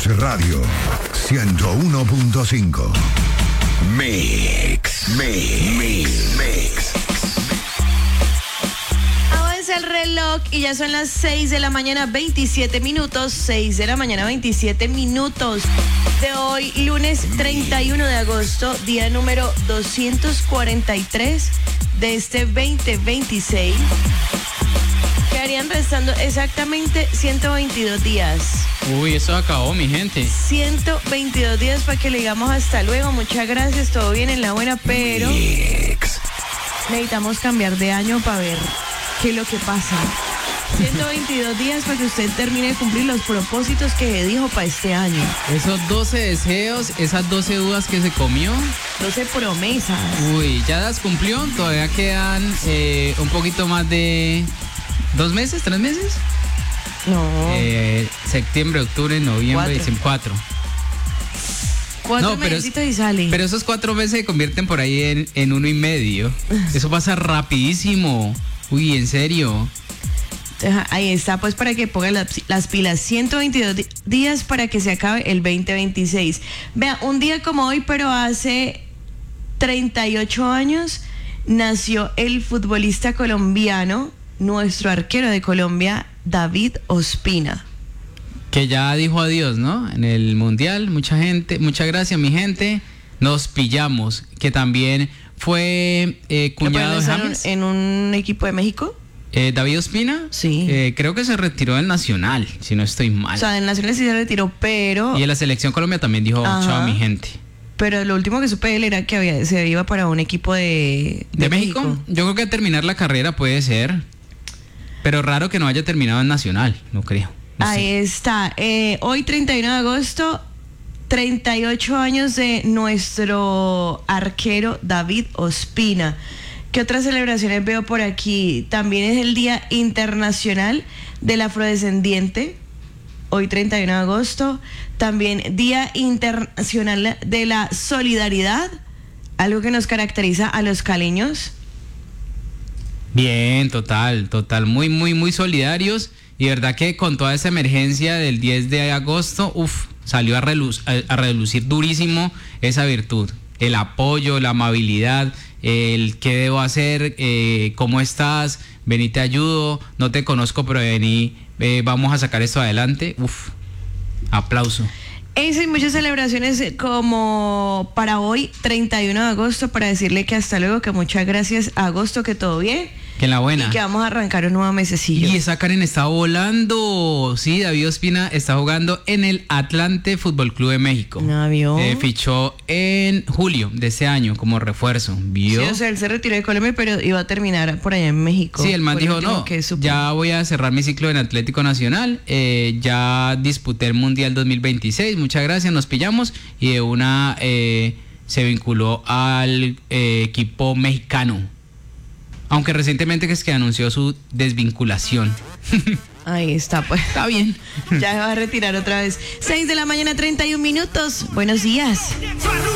Mix Radio 101.5. Mix. Avanza el reloj y ya son las 6 de la mañana, 27 minutos. 6 de la mañana, 27 minutos de hoy, lunes 31 de agosto, día número 243 de este 2026. Quedarían restando exactamente 122 días. Uy, eso acabó, mi gente. 122 días para que le digamos hasta luego. Muchas gracias, todo bien en la buena, pero necesitamos cambiar de año para ver qué es lo que pasa. 122 días para que usted termine de cumplir los propósitos que dijo para este año. Esos 12 deseos, esas 12 uvas que se comió. 12 promesas. Uy, ya las cumplió. Todavía quedan un poquito más de 2 meses, 3 meses. No. Septiembre, octubre, noviembre, diciembre, 4. 4 mesecitos y sale. Pero esos 4 meses se convierten por ahí en 1 y medio. Eso pasa rapidísimo. Uy, en serio. Ahí está, pues para que pongan las pilas. 122 días para que se acabe el 2026. Vea, un día como hoy, pero hace 38 años, nació el futbolista colombiano, nuestro arquero de Colombia, David Ospina. Que ya dijo adiós, ¿no? En el Mundial, mucha gente, muchas gracias, mi gente. Nos pillamos. Que también fue cuñado de James. ¿En un equipo de México? David Ospina, sí. Creo que se retiró del Nacional, si no estoy mal. O sea, del Nacional sí se retiró, pero... Y en la Selección Colombia también dijo chao a mi gente. Pero lo último que supe de él era que se iba para un equipo de México. Yo creo que terminar la carrera puede ser, pero raro que no haya terminado en Nacional, no creo. No Ahí sé. está. Hoy 31 de agosto, 38 años de nuestro arquero David Ospina. ¿Qué otras celebraciones veo por aquí? También es el Día Internacional del Afrodescendiente, hoy 31 de agosto. También Día Internacional de la Solidaridad, algo que nos caracteriza a los caleños. Bien, total, muy solidarios. Y verdad que con toda esa emergencia del 10 de agosto, salió a relucir durísimo esa virtud. El apoyo, la amabilidad, el qué debo hacer, cómo estás, vení te ayudo, no te conozco pero vení, vamos a sacar esto adelante. Aplauso. Eso y muchas celebraciones como para hoy 31 de agosto, para decirle que hasta luego, que muchas gracias a agosto, que todo bien. Que en la buena. Y que vamos a arrancar un nuevo mesecillo. Y esa Karen está volando. Sí, David Ospina está jugando en el Atlante Fútbol Club de México. No, ¿vio? Fichó en julio de este año como refuerzo. ¿Vio? Sí, o sea, él se retiró de Colombia, pero iba a terminar por allá en México. Sí, el man dijo, no, ya voy a cerrar mi ciclo en Atlético Nacional. Ya disputé el Mundial 2026. Muchas gracias, nos pillamos. Y de una se vinculó al equipo mexicano. Aunque recientemente que es que anunció su desvinculación. Ahí está, pues. Está bien. Ya se va a retirar otra vez. 6 de la mañana, 31 minutos. Buenos días.